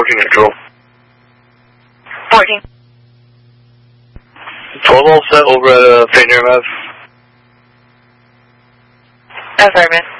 14 control. 14. 12 all set over at St. Ave. Affirmative.